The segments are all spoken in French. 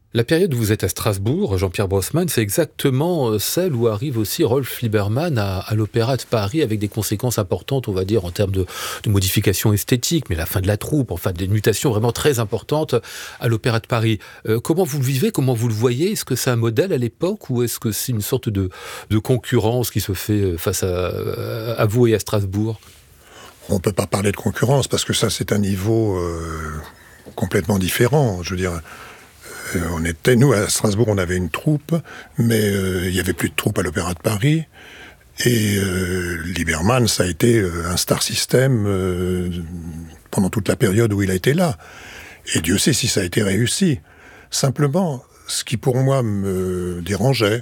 La période où vous êtes à Strasbourg, Jean-Pierre Brossman, c'est exactement celle où arrive aussi Rolf Liebermann à l'Opéra de Paris, avec des conséquences importantes, on va dire, en termes de modifications esthétiques, mais la fin de la troupe, enfin des mutations vraiment très importantes à l'Opéra de Paris. Comment vous le vivez, comment vous le voyez? Est-ce que c'est un modèle à l'époque ou est-ce que c'est une sorte de concurrence qui se fait face à vous et à Strasbourg? On ne peut pas parler de concurrence parce que ça, c'est un niveau complètement différent. Je veux dire, nous, à Strasbourg, on avait une troupe, mais il n'y avait plus de troupe à l'Opéra de Paris. Et Liebermann, ça a été un star system pendant toute la période où il a été là. Et Dieu sait si ça a été réussi. Simplement, ce qui pour moi me dérangeait,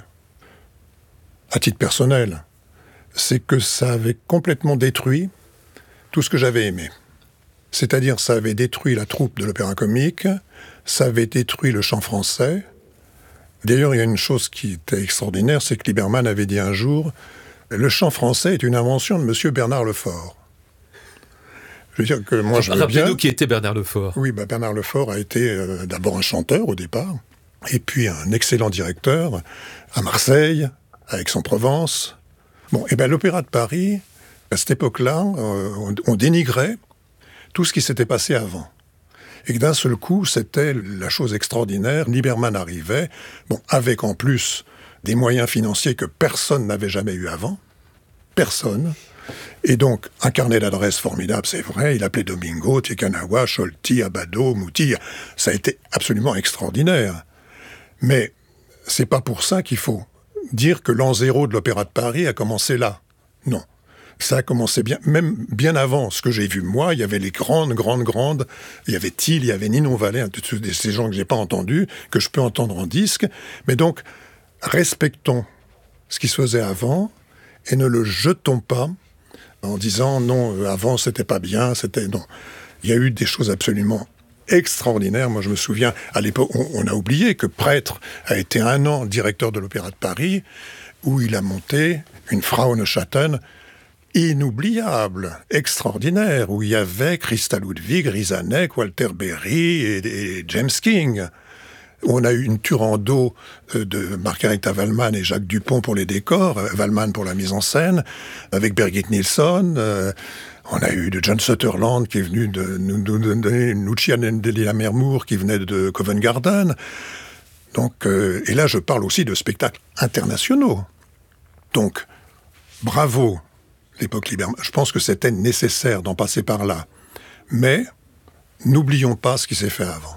à titre personnel, c'est que ça avait complètement détruit tout ce que j'avais aimé. C'est-à-dire, ça avait détruit la troupe de l'opéra comique, ça avait détruit le chant français. D'ailleurs, il y a une chose qui était extraordinaire, c'est que Liebermann avait dit un jour « Le chant français est une invention de monsieur Bernard Lefort ». Je veux dire que moi, je veux bien... Rappelez-nous qui était Bernard Lefort. Oui, Bernard Lefort a été d'abord un chanteur au départ, et puis un excellent directeur à Marseille, à Aix-en-Provence. Bon, et bien l'Opéra de Paris, à cette époque-là, on dénigrait tout ce qui s'était passé avant. Et que d'un seul coup, c'était la chose extraordinaire. Liebermann arrivait, bon, avec en plus des moyens financiers que personne n'avait jamais eu avant. Personne. Et donc, un carnet d'adresses formidable, c'est vrai. Il appelait Domingo, Tchekanawa, Cholti, Abado, Mouti. Ça a été absolument extraordinaire. Mais c'est pas pour ça qu'il faut dire que l'an zéro de l'Opéra de Paris a commencé là. Non. Ça a commencé même bien avant ce que j'ai vu moi. Il y avait les grandes. Il y avait Thiel, il y avait Ninon Vallée, ces gens que j'ai pas entendus, que je peux entendre en disque. Mais donc, respectons ce qui se faisait avant et ne le jetons pas en disant non, avant c'était pas bien, non. Il y a eu des choses absolument extraordinaires. Moi, je me souviens, à l'époque, on a oublié que Prêtre a été 1 an directeur de l'Opéra de Paris, où il a monté une Frauenschatten inoubliable, extraordinaire, où il y avait Christa Ludwig, Rizanek, Walter Berry et James King. On a eu une Turandot de Margarita Wallmann et Jacques Dupont pour les décors, Wallmann pour la mise en scène, avec Birgit Nilsson. On a eu de John Sutherland qui est venu de Lucia Nedelia-Mermour qui venait de Covent Garden. Donc, et là, je parle aussi de spectacles internationaux. Donc, bravo, l'époque Liebermann. Je pense que c'était nécessaire d'en passer par là. Mais n'oublions pas ce qui s'est fait avant.